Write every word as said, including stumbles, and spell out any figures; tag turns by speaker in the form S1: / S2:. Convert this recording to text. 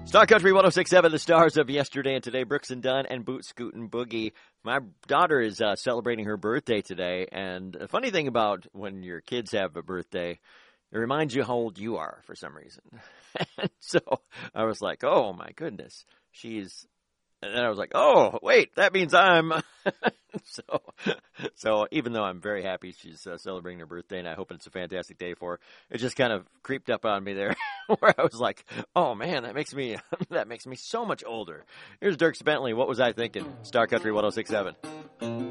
S1: Star Country one oh six point seven, the stars of yesterday and today, Brooks and Dunn and Boot Scootin' Boogie. My daughter is uh, celebrating her birthday today, and the funny thing about when your kids have a birthday, it reminds you how old you are for some reason. So I was like, oh my goodness, she's, and then I was like, oh, wait, that means I'm, so, so even though I'm very happy she's uh, celebrating her birthday, and I hope it's a fantastic day for her, it just kind of creeped up on me there, where I was like, oh man, that makes me, that makes me so much older. Here's Dierks Bentley, What Was I Thinking? Star Country one oh six point seven.